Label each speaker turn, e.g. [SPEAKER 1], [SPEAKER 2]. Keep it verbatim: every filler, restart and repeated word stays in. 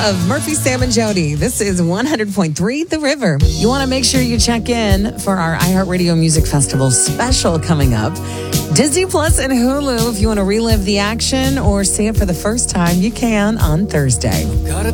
[SPEAKER 1] of Murphy, Sam, and Jody. This is one hundred point three The River. You want to make sure you check in for our iHeartRadio Music Festival special coming up. Disney Plus and Hulu, if you want to relive the action or see it for the first time, you can on Thursday.
[SPEAKER 2] Got a